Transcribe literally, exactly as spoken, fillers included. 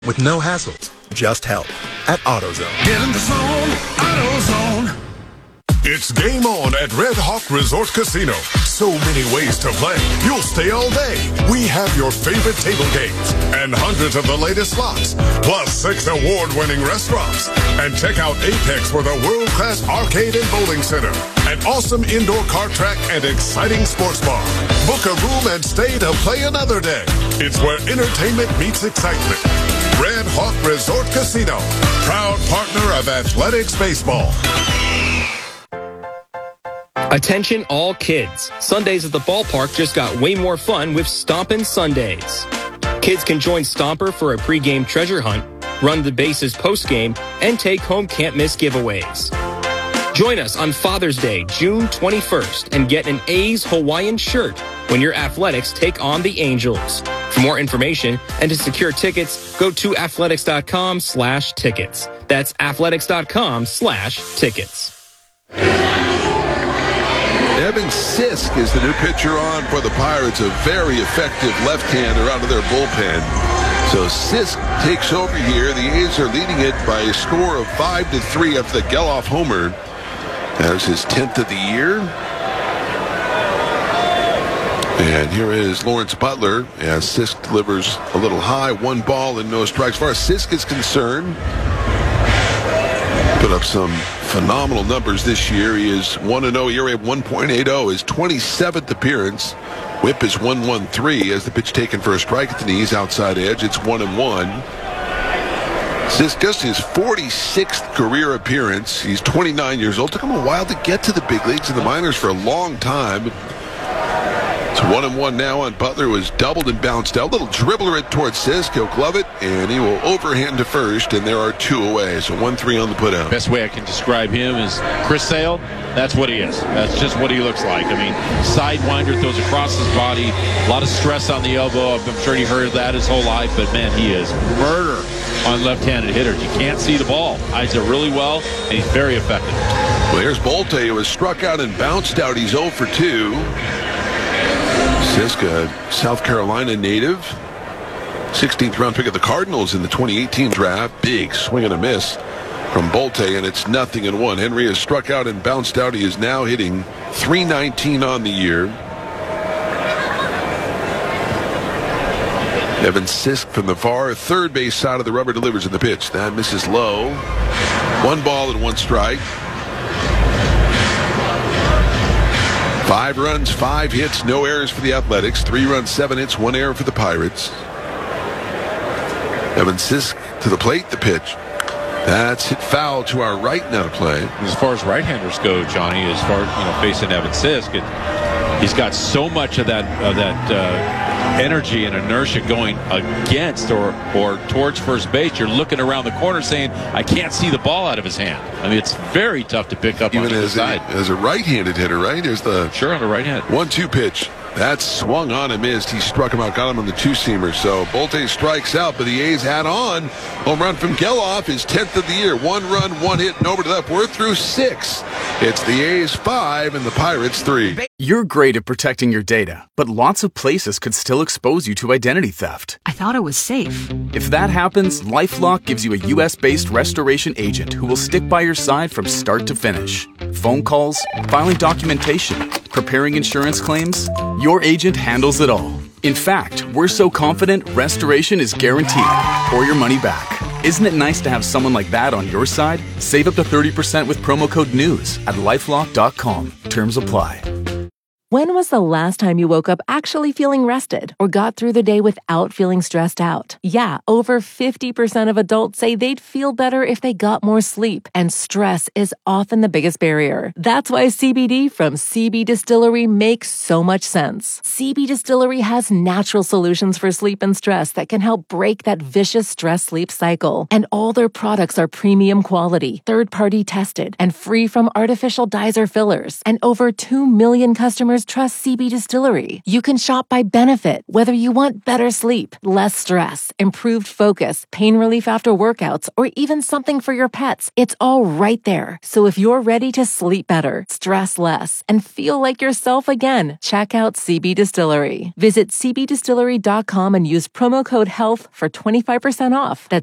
with no hassles, just help at AutoZone. Get in the zone, AutoZone. It's game on at Red Hawk Resort Casino. So many ways to play. You'll stay all day. We have your favorite table games and hundreds of the latest slots, plus six award-winning restaurants. And check out Apex with a world-class arcade and bowling center, an awesome indoor kart track, and exciting sports bar. Book a room and stay to play another day. It's where entertainment meets excitement. Red Hawk Resort Casino, proud partner of Athletics Baseball. Attention all kids. Sundays at the ballpark just got way more fun with Stompin' Sundays. Kids can join Stomper for a pregame treasure hunt, run the bases postgame, and take home can't-miss giveaways. Join us on Father's Day, June twenty-first, and get an A's Hawaiian shirt when your Athletics take on the Angels. For more information and to secure tickets, go to athletics.com slash tickets. That's athletics.com slash tickets. Evan Sisk is the new pitcher on for the Pirates, a very effective left-hander out of their bullpen. So Sisk takes over here. The A's are leading it by a score of five to three after the Geloff homer. That's his tenth of the year. And here is Lawrence Butler as Sisk delivers a little high, one ball and no strikes. As far as Sisk is concerned, put up some phenomenal numbers this year. He is one and oh, E R A of one point eight oh, his twenty-seventh appearance. Whip is one one three as the pitch taken for a strike at the knees, outside edge. It's one and one. This is just his forty-sixth career appearance. He's twenty-nine years old. Took him a while to get to the big leagues and the minors for a long time. It's one and one now on Butler, was doubled and bounced out. Little dribbler it towards Sisk. He'll glove it, and he will overhand to first, and there are two away. So one three on the putout. Best way I can describe him is Chris Sale. That's what he is. That's just what he looks like. I mean, sidewinder, throws across his body. A lot of stress on the elbow. I'm sure he heard that his whole life, but man, he is murder on left-handed hitters. You can't see the ball. Eyes it really well, and he's very effective. Well, here's Bolte, who was struck out and bounced out. He's oh for two. Sisk, a South Carolina native, sixteenth round pick of the Cardinals in the twenty eighteen draft. Big swing and a miss from Bolte, and it's nothing and one. Henry has struck out and bounced out. He is now hitting three nineteen on the year. Evan Sisk from the far third base side of the rubber delivers in the pitch. That misses low. One ball and one strike. Five runs, five hits, no errors for the Athletics. Three runs, seven hits, one error for the Pirates. Evan Sisk to the plate, the pitch. That's hit foul to our right now to play. As far as right-handers go, Johnny, as far as, you know, facing Evan Sisk, it, he's got so much of that of that uh, energy and inertia going against or or towards first base. You're looking around the corner saying, I can't see the ball out of his hand. I mean, it's very tough to pick up. Even on the as side. A, as a right-handed hitter, right? There's the sure on the right hand. one two pitch. That swung on and missed. He struck him out, got him on the two-seamer. So Bolte strikes out, but the A's add on. Home run from Geloff, his tenth of the year. One run, one hit, and over to the left. We're through six. It's the A's five and the Pirates three. You're great at protecting your data, but lots of places could still expose you to identity theft. I thought it was safe. If that happens, LifeLock gives you a U S-based restoration agent who will stick by your side from start to finish. Phone calls, filing documentation, preparing insurance claims, your agent handles it all. In fact, we're so confident restoration is guaranteed or your money back. Isn't it nice to have someone like that on your side? Save up to thirty percent with promo code NEWS at lifelock dot com. Terms apply. When was the last time you woke up actually feeling rested or got through the day without feeling stressed out? Yeah, over fifty percent of adults say they'd feel better if they got more sleep, and stress is often the biggest barrier. That's why C B D from C B Distillery makes so much sense. C B Distillery has natural solutions for sleep and stress that can help break that vicious stress-sleep cycle. And all their products are premium quality, third-party tested, and free from artificial dyes or fillers. And over two million customers customers trust C B Distillery. You can shop by benefit, whether you want better sleep, less stress, improved focus, pain relief after workouts, or even something for your pets. It's all right there. So if you're ready to sleep better, stress less, and feel like yourself again, check out C B Distillery. Visit c b distillery dot com and use promo code HEALTH for twenty-five percent off. That's